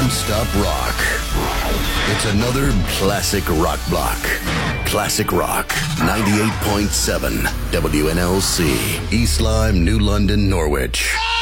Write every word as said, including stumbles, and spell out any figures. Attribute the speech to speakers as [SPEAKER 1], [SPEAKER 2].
[SPEAKER 1] non-stop rock. It's another classic rock block. Classic Rock, ninety-eight point seven W N L C, East Lyme, New London, Norwich.